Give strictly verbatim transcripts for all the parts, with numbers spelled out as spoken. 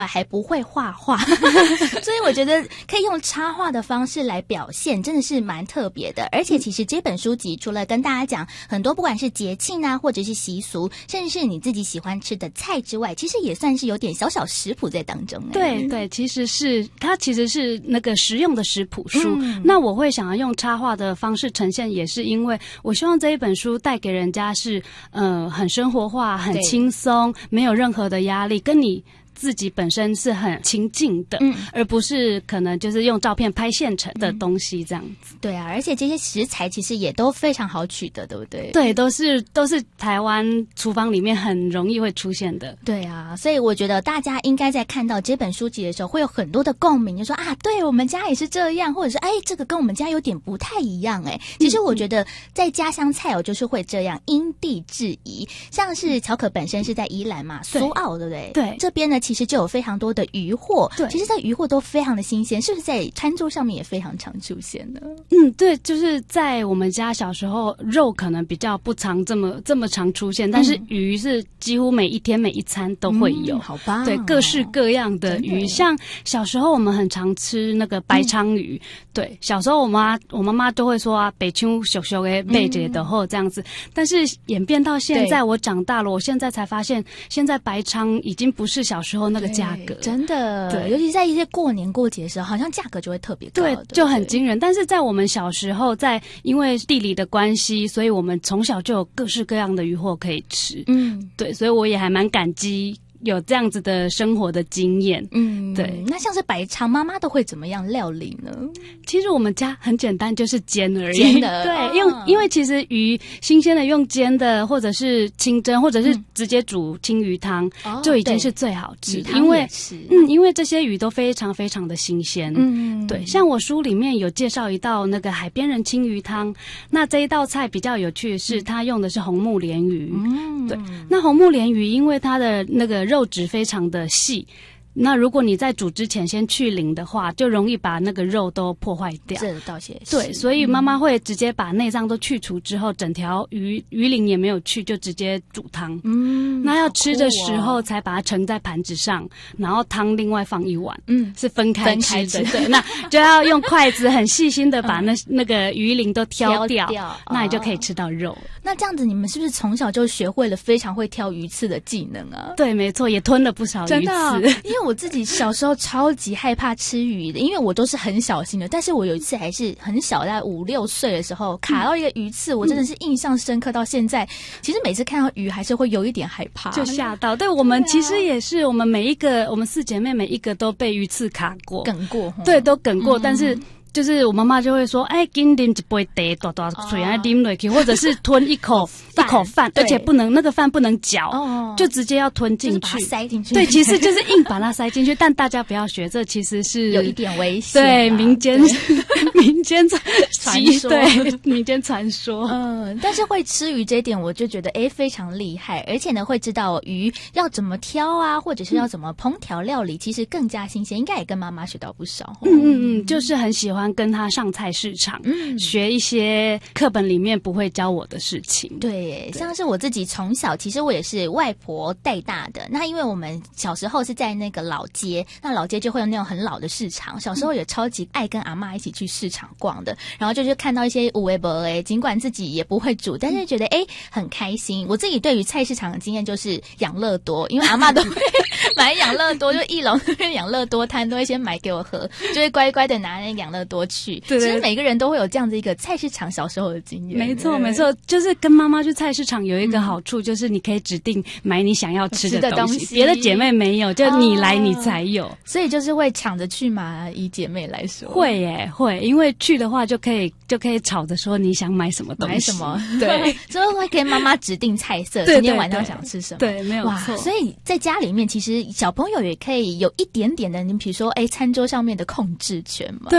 还不会画画所以我觉得可以用插画的方式来表现，真的是蛮特别的。而且其实这本书籍除了跟大家讲很多不管是节庆啊或者是习俗，甚至是你自己喜欢吃的菜之外，其实也算是有点小小食谱在当中。 对对，其实是它其实是那个实用的食谱书、嗯、那我会想要用插画的方式呈现，也是因为我希望这一本书带给人家是呃很生活化很轻松，没有任何的压力，跟你自己本身是很亲近的、嗯、而不是可能就是用照片拍现成的东西这样子、嗯、 对啊，而且这些食材其实也都非常好取得，对不对？ 对，都是都是台湾厨房里面很容易会出现的。 对啊，所以我觉得大家应该在看到这本书籍的时候会有很多的共鸣，就说啊，对我们家也是这样，或者是哎，这个跟我们家有点不太一样。哎，其实我觉得在家乡菜哦就是会这样因地制宜，像是巧可本身是在宜兰嘛，苏澳对不对？ 对， 这边呢其实就有非常多的渔获，对，其实这渔获都非常的新鲜，是不是在餐桌上面也非常常出现呢？ 嗯，对，就是在我们家小时候，肉可能比较不常这么这么常出现，但是鱼是几乎每一天每一餐都会有，嗯、 好棒、哦！ 对，各式各样的鱼，像小时候我们很常吃那个白鲳鱼，嗯、对，小时候我妈我妈妈都会说啊，北鲳小小的背着的后这样子，但是演变到现在，我长大了，我现在才发现，现在白鲳已经不是小时候那个价格， 真的，对，尤其在一些过年过节的时候，好像价格就会特别高， 对，就很惊人。但是在我们小时候，在因为地理的关系，所以我们从小就有各式各样的渔获可以吃，嗯，对，所以我也还蛮感激有这样子的生活的经验。嗯，对。 那像是白鲳，妈妈都会怎么样料理呢？ 其实我们家很简单，就是煎而已。 煎的， 对，哦、用因为其实鱼新鲜的用煎的，或者是清蒸，或者是直接煮清鱼汤，嗯、就已经是最好吃的。因为嗯，因为这些鱼都非常非常的新鲜。嗯，对。像我书里面有介绍一道那个海边人清鱼汤，那这一道菜比较有趣的是，它用的是红木鲢鱼。嗯，对。那红木鲢鱼因为它的那个肉质非常的细，那如果你在煮之前先去鳞的话，就容易把那个肉都破坏掉。 这倒也是。 对，所以妈妈会直接把内脏都去除之后，整条鱼鱼鳞也没有去，就直接煮汤。嗯，那要吃的时候才把它盛在盘子上，然后汤另外放一碗。嗯，是分开吃的。对，那就要用筷子很细心的把那、嗯、那个鱼鳞都挑掉，挑掉那你就可以吃到肉。 那这样子，你们是不是从小就学会了非常会挑鱼刺的技能啊？ 对，没错，也吞了不少鱼刺。真的、啊， 因为我自己小时候超级害怕吃鱼的，因为我都是很小心的。但是我有一次还是很小，在五六岁的时候卡到一个鱼刺，嗯、我真的是印象深刻到现在。其实每次看到鱼，还是会有一点害怕， 就吓到。对，我们其实也是，我们每一个我们四姐妹每一个都被鱼刺卡过、 梗过， 对，都梗过，嗯、但是。就是我妈妈就会说，哎，紧啉一杯茶，大大水啊啉落去，或者是吞一口一口饭，而且不能那个饭不能嚼，哦、就直接要吞进去， 就是把它塞进去。 对，其实就是硬把它塞进去，但大家不要学，这其实是有一点危险、啊。 对，民间民间传说， 对，民间传说。 嗯，但是会吃鱼这一点，我就觉得哎非常厉害，而且呢会知道鱼要怎么挑啊，或者是要怎么烹调料理，其实更加新鲜，应该也跟妈妈学到不少。 嗯嗯嗯，就是很喜欢。跟他上菜市场、嗯、学一些课本里面不会教我的事情。 对，像是我自己从小其实我也是外婆带大的，那因为我们小时候是在那个老街，那老街就会有那种很老的市场，小时候也超级爱跟阿嬷一起去市场逛的，然后就是看到一些有的没的，尽管自己也不会煮，但是觉得哎很开心。我自己对于菜市场的经验就是养乐多，因为阿嬷都会买养乐多，就一笼养乐多摊都会先买给我喝，就会乖乖的拿那养乐多去。对对，其实每个人都会有这样子一个菜市场小时候的经验。 没错没错，就是跟妈妈去菜市场有一个好处、嗯、就是你可以指定买你想要吃的东西，别的姐妹没有，就你来你才有、哦、 所以就是会抢着去嘛，以姐妹来说会耶会，因为去的话就可以就可以吵着说你想买什么东西， 买什么，对，所以会给妈妈指定菜色，今天晚上想吃什么， 对，没有错。 所以在家里面其实小朋友也可以有一点点的，你比如说哎餐桌上面的控制权嘛， 对，会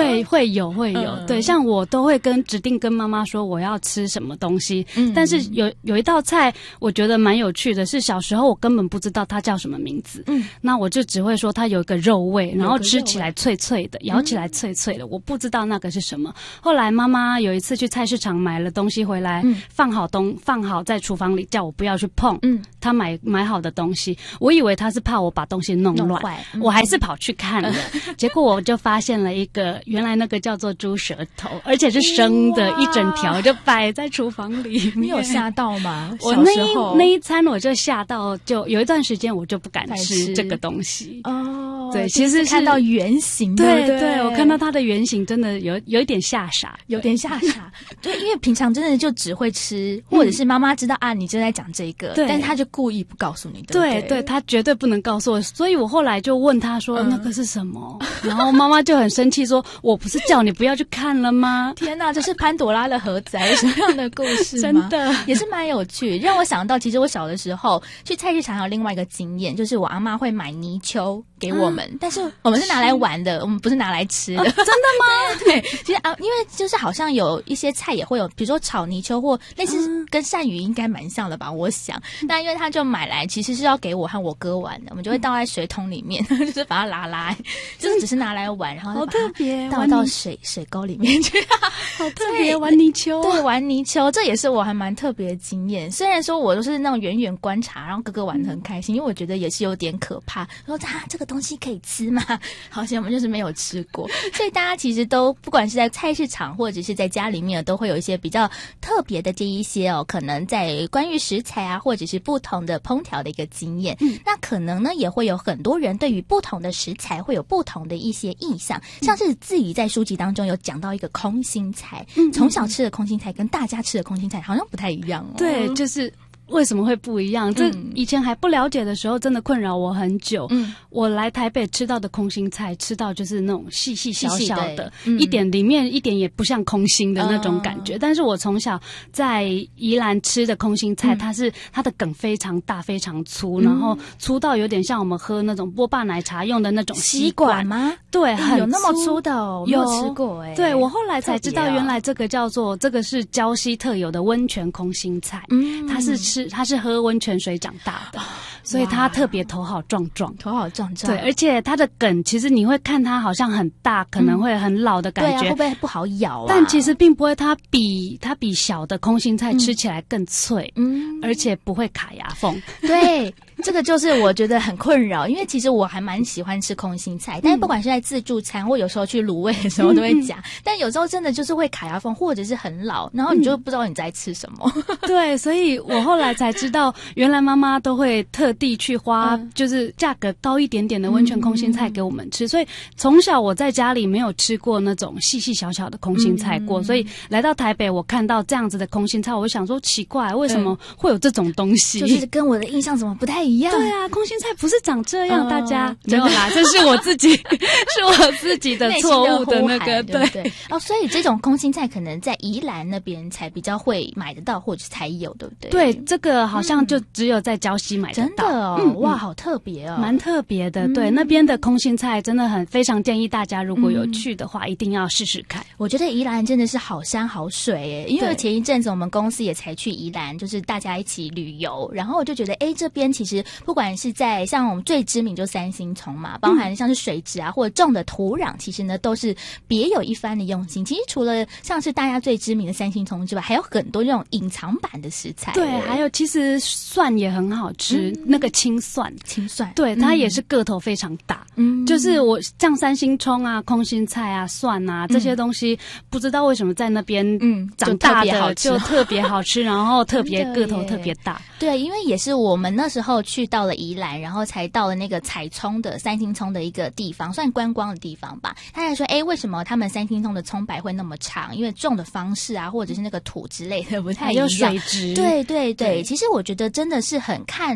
会有会有、嗯、对，像我都会跟指定跟妈妈说我要吃什么东西、嗯、但是有有一道菜我觉得蛮有趣的，是小时候我根本不知道它叫什么名字，嗯，那我就只会说它有一个肉味，然后吃起来脆脆的，咬起来脆脆的、嗯、我不知道那个是什么。后来妈妈有一次去菜市场买了东西回来、嗯、放好东放好在厨房里，叫我不要去碰，嗯，她买买好的东西，我以为她是怕我把东西弄乱，嗯、我还是跑去看了、嗯、结果我就发现了一个原来那个叫做猪舌头，而且是生的，一整条就摆在厨房里面。 你有吓到吗？ 我那一那一餐我就吓到，就有一段时间我就不敢吃这个东西。哦，对，其实是看到原型， 对对, 对, 对，我看到它的原型真的有有一点吓傻， 有点吓傻。对，因为平常真的就只会吃，或者是妈妈知道、嗯、啊，你正在讲这个，但是他就故意不告诉你，对不对？ 对对，他绝对不能告诉我，所以我后来就问他说、嗯、那个是什么，然后妈妈就很生气说，我不是叫你不要去看了吗？ 天哪，这是潘朵拉的盒子还是什么样的故事吗？ 真的也是蛮有趣，让我想到其实我小的时候去菜市场还有另外一个经验，就是我阿嬷会买泥鳅给我们、嗯、但是我们是拿来玩的，我们不是拿来吃的、哦、 真的吗？ 对, 对，其实啊，因为就是好像有一些菜也会有，比如说炒泥鳅或类似跟鳝鱼应该蛮像的吧，我想。那因为他就买来其实是要给我和我哥玩的，我们就会倒在水桶里面、嗯、就是把它拉拉，就是只是拿来玩，然后好特别， 倒到水水沟里面去， 好特别，玩泥鳅。 对，玩泥鳅，这也是我还蛮特别的经验。虽然说我都是那种远远观察，然后哥哥玩得很开心，因为我觉得也是有点可怕。说啊，这个东西可以吃吗？好像我们就是没有吃过。所以大家其实都不管是在菜市场或者是在家里面，都会有一些比较特别的这一些哦，可能在关于食材啊，或者是不同的烹调的一个经验。嗯，那可能呢也会有很多人对于不同的食材会有不同的一些印象，像是自己在书籍当中有讲到一个空心菜，嗯，从小吃的空心菜跟大家吃的空心菜好像不太一样哦。 对，就是为什么会不一样？这以前还不了解的时候，真的困扰我很久。嗯，我来台北吃到的空心菜，吃到就是那种细细小小的，细细的嗯、一点里面一点也不像空心的那种感觉。嗯、但是我从小在宜兰吃的空心菜，嗯、它是它的梗非常大、非常粗，嗯、然后粗到有点像我们喝那种波霸奶茶用的那种吸管吗？ 对，很有那么粗的哦， 有没有吃过哎、欸。 对，我后来才知道，原来这个叫做、哦、这个是礁溪特有的温泉空心菜，嗯，它是吃。他是喝温泉水长大的，所以他特别头好壮壮， 头好壮壮。 对，而且他的梗其实你会看他好像很大，可能会很老的感觉， 嗯、对啊，会不会不好咬啊？ 但其实并不会，它比它比小的空心菜吃起来更脆，嗯，而且不会卡牙缝。 对。这个就是我觉得很困扰，因为其实我还蛮喜欢吃空心菜，但是不管是在自助餐或有时候去卤味的时候都会夹，嗯、但有时候真的就是会卡牙缝，或者是很老，然后你就不知道你在吃什么。 嗯、对，所以我后来才知道，原来妈妈都会特地去花，就是价格高一点点的温泉空心菜给我们吃，嗯、所以从小我在家里没有吃过那种细细小小的空心菜过，嗯、所以来到台北，我看到这样子的空心菜，我就想说奇怪，为什么会有这种东西？ 嗯、就是跟我的印象怎么不太一样？ 对啊，空心菜不是长这样，呃、大家没有啦，这是我自己，是我自己的错误的那个， 对对对。哦，所以这种空心菜可能在宜兰那边才比较会买得到，或者才有，对不对？ 对，这个好像就只有在礁溪买得到。 真的哦，嗯、哇，好特别哦， 蛮特别的。对，嗯、那边的空心菜真的很非常建议大家，如果有去的话，嗯、一定要试试看。 我觉得宜兰真的是好山好水诶，因为前一阵子我们公司也才去宜兰，就是大家一起旅游，然后我就觉得，哎，这边其实不管是在像我们最知名就三星葱嘛，包含像是水质啊，或者种的土壤，其实呢都是别有一番的用心。其实除了像是大家最知名的三星葱之外，还有很多这种隐藏版的食材。 对，还有其实蒜也很好吃，嗯、那个青蒜， 青蒜， 对，它也是个头非常大。嗯，就是我像三星葱啊、空心菜啊、蒜啊这些东西，嗯、不知道为什么在那边嗯长大的就特别好吃，然后特别个头特别大。 对，因为也是我们那时候去到了宜兰，然后才到了那个采葱的三星葱的一个地方，算观光的地方吧。他还说，哎，为什么他们三星葱的葱白会那么长？因为种的方式啊，或者是那个土之类的不太一样。 还有水质。 对对对，其实我觉得真的是很看自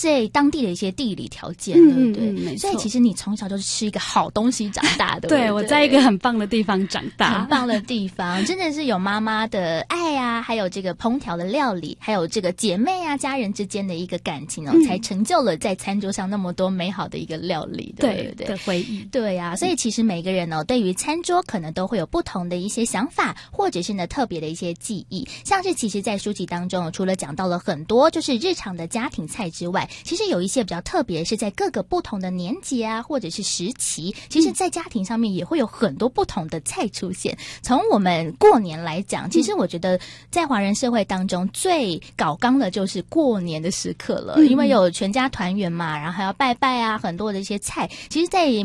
在当地的一些地理条件， 嗯、 对不对？ 嗯、 所以其实你从小就是吃一个好东西长大的，对， 对，我在一个很棒的地方长大， 很棒的地方，真的是有妈妈的爱啊，还有这个烹调的料理，还有这个姐妹啊、家人之间的一个感情哦，嗯、才成就了在餐桌上那么多美好的一个料理，对对对的回忆。 对啊，所以其实每个人呢、哦，对于餐桌可能都会有不同的一些想法，或者是呢特别的一些记忆。像是其实在书籍当中，除了讲到了很多就是日常的家庭菜之外，其实有一些比较特别，是在各个不同的年节啊，或者是时期，其实在家庭上面也会有很多不同的菜出现。从我们过年来讲，其实我觉得在华人社会当中最搞纲的就是过年的时刻了，因为有全家团圆嘛，然后还要拜拜啊，很多的一些菜，其实在